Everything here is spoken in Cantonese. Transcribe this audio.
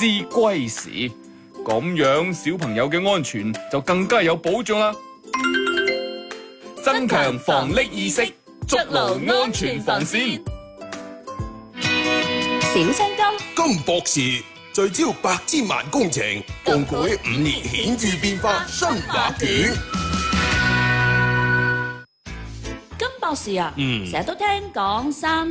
歸時，咁樣小朋友嘅安全就更加有保障啦。增強防溺意識，築牢安全防線。 小青金金博士聚焦百千萬工程，共繪5年顯著變化新畫卷。 金博士啊，成日都聽講